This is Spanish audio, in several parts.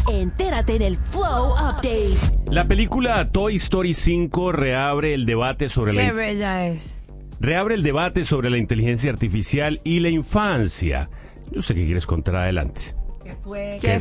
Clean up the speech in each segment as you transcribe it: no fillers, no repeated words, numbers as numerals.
Entérate en el Flow Update. La película Toy Story 5 reabre el debate sobre Qué bella es. Reabre el debate sobre la inteligencia artificial y la infancia. Yo sé que quieres contar adelante. Que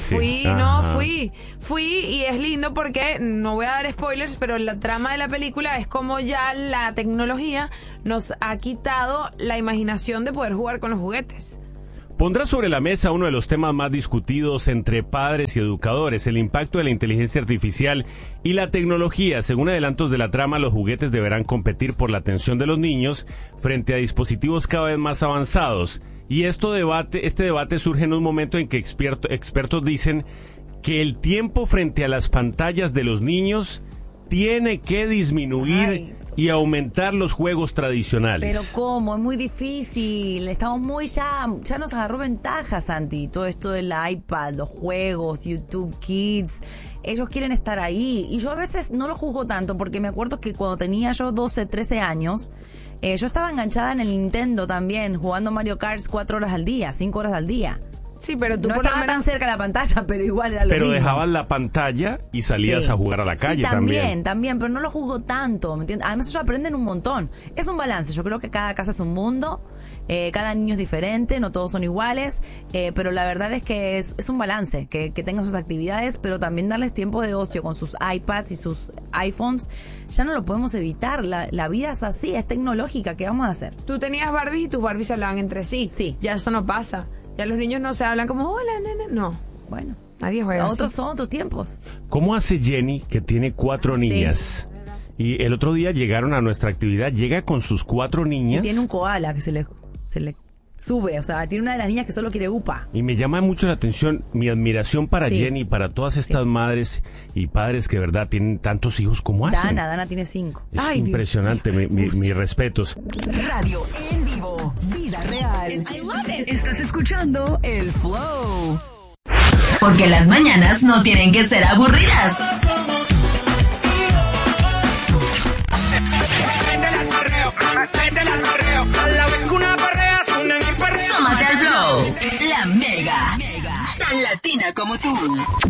fui y es lindo porque, no voy a dar spoilers, pero la trama de la película es como ya la tecnología nos ha quitado la imaginación de poder jugar con los juguetes. Pondrá sobre la mesa uno de los temas más discutidos entre padres y educadores, el impacto de la inteligencia artificial y la tecnología. Según adelantos de la trama, los juguetes deberán competir por la atención de los niños frente a dispositivos cada vez más avanzados. Y este debate surge en un momento en que expertos dicen que el tiempo frente a las pantallas de los niños tiene que disminuir y aumentar los juegos tradicionales. Pero ¿cómo? Es muy difícil. Estamos ya nos agarró ventaja, Santi. Todo esto del iPad, los juegos, YouTube Kids. Ellos quieren estar ahí. Y yo a veces no lo juzgo tanto porque me acuerdo que cuando tenía yo 12, 13 años, yo estaba enganchada en el Nintendo también, jugando Mario Kart 4 horas al día, 5 horas al día. Sí, pero tú no por lo estaba menos tan cerca de la pantalla, pero igual era lo Pero mismo. dejabas la pantalla y salías a jugar a la calle también, pero no lo juzgo tanto, ¿me entiendes? Además ellos aprenden un montón. Es un balance, yo creo que cada casa es un mundo, cada niño es diferente, no todos son iguales, pero la verdad es que es un balance, que tengan sus actividades, pero también darles tiempo de ocio con sus iPads y sus iPhones. Ya no lo podemos evitar, la vida es así, es tecnológica, ¿qué vamos a hacer? tú tenías Barbies y tus Barbies se hablaban entre sí. Sí. Ya eso no pasa. Ya los niños no se hablan como, hola, nene. No. Bueno, Nadie juega así. son otros tiempos. ¿Cómo hace Jenny, que tiene 4 niñas? Y el otro día llegaron a nuestra actividad, llega con sus 4 niñas. Y tiene un koala que se le sube, o sea, tiene una de las niñas que solo quiere upa. Y me llama mucho la atención, mi admiración para Sí. Jenny, para todas estas madres y padres que de verdad tienen tantos hijos como hacen. Dana tiene 5. Es Ay, Dios. impresionante, mis respetos. Radio en vivo. Vida real. Estás escuchando el Flow. Porque las mañanas no tienen que ser aburridas. Tómate al Flow, la mega, tan latina como tú.